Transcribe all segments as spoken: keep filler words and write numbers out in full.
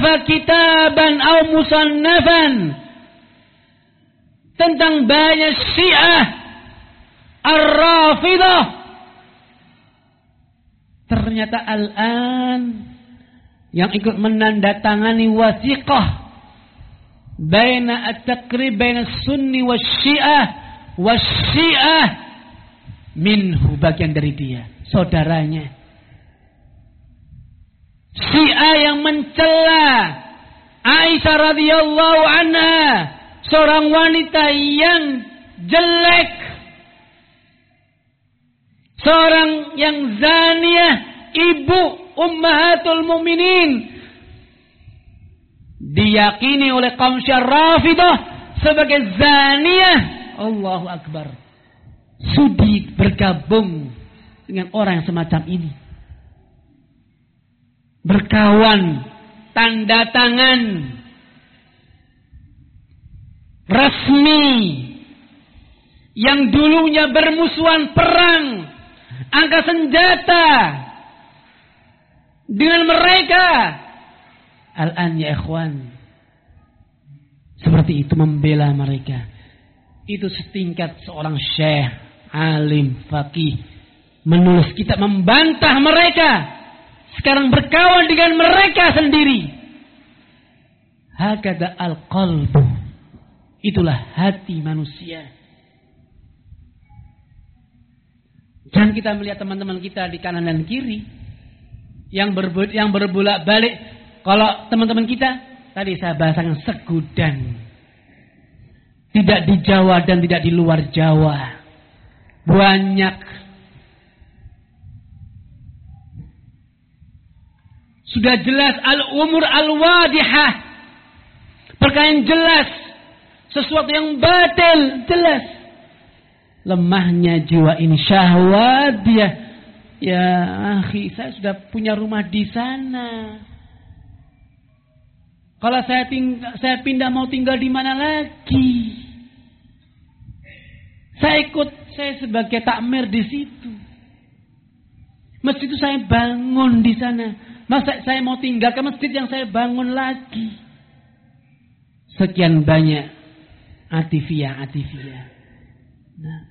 kataba kitaban aw musannafan tentang banyak Syiah Ar-Rafidah. Ternyata al-an yang ikut menandatangani wasiqah baina at-taqrib baina sunni wasyiah wasyiah minhu, bagian dari dia, saudaranya. Syiah yang mencela Aisyah radhiyallahu anha, seorang wanita yang jelek, seorang yang zaniyah, ibu ummahatul mukminin, diyakini oleh kaum Syiah Rafidah sebagai zaniyah. Allahu akbar. Sudi bergabung dengan orang yang semacam ini, berkawan, tanda tangan resmi, yang dulunya bermusuhan perang, angkat senjata dengan mereka. Al-an ya ikhwan, seperti itu membela mereka. Itu setingkat seorang syekh, alim, faqih, menulis kitab membantah mereka, sekarang berkawan dengan mereka sendiri. Hakada al-qalbu, itulah hati manusia. Jangan kita melihat teman-teman kita di kanan dan kiri yang berbu yang berbolak balik. Kalau teman-teman kita tadi saya bahasakan segudan, tidak di Jawa dan tidak di luar Jawa, banyak. Sudah jelas al-umur al-wadihah, perkara yang jelas, sesuatu yang batil jelas. Lemahnya jiwa ini, syahwat dia. Ya akhi, saya sudah punya rumah di sana. Kalau saya tinggal, saya pindah mau tinggal di mana lagi? Saya ikut, saya sebagai takmir di situ. Masjid itu saya bangun di sana. Masa saya mau tinggal ke masjid yang saya bangun lagi? Sekian banyak atifiyah, atifiyah. Nah.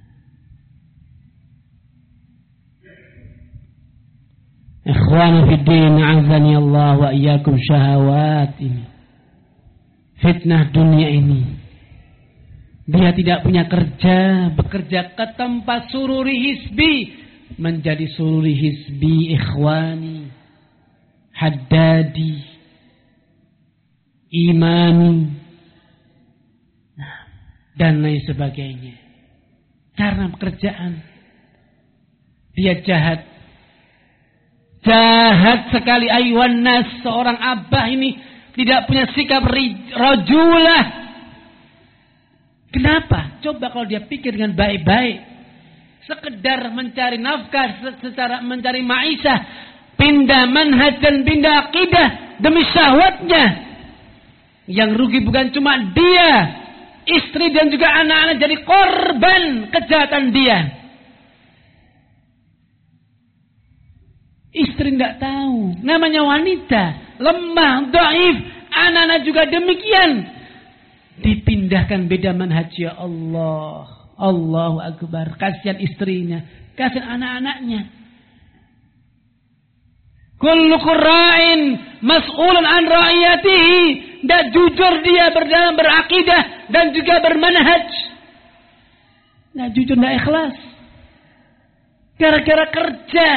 Ikhwanu fiddin, azani Allah wa iyyakum, syahwat ini, fitnah dunia ini. Dia tidak punya kerja, bekerja ke tempat sururi hisbi, menjadi sururi hisbi, ikhwani, haddadi, imani, dan lain sebagainya. Karena pekerjaan dia jahat, jahat sekali. Ayuhan nas, seorang abah ini tidak punya sikap rajulah. Kenapa? Coba kalau dia pikir dengan baik-baik, sekedar mencari nafkah, secara mencari maisha, pindah manhaj dan pindah akidah demi syahwatnya. Yang rugi bukan cuma dia, istri dan juga anak-anak jadi korban kejahatan dia. Istri tidak tahu, namanya wanita, lemah, dhaif, anak-anak juga demikian. Dipindahkan beda manhaj, ya Allah, Allahu akbar. Kasihan istrinya, kasihan anak-anaknya. Kullukum ra'in mas'ulun an ra'iyatihi. Dan jujur dia berdalam berakidah dan juga bermanhaj. Nah, jujur, tidak ikhlas. Gara-gara kerja.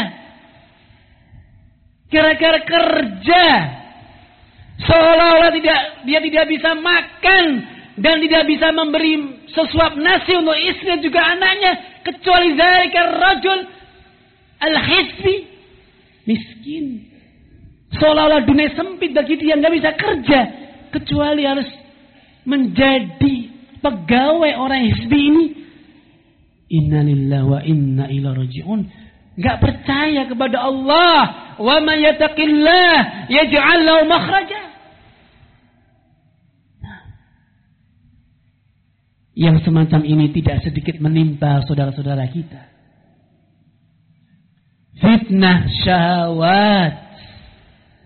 Gara-gara kerja. Seolah-olah tidak, dia tidak bisa makan dan tidak bisa memberi sesuap nasi untuk istri juga anaknya, kecuali zalika rajul al-hisbi, miskin. Seolah-olah dunia sempit bagi dia, nggak bisa kerja kecuali harus menjadi pegawai orang hisbi ini. Inna lillahi wa inna ilaihi raji'un. Nggak percaya kepada Allah. Wa man yattaqillah yaj'al lahu makhraja. Yang semacam ini tidak sedikit menimpa saudara-saudara kita. Fitnah syahwat.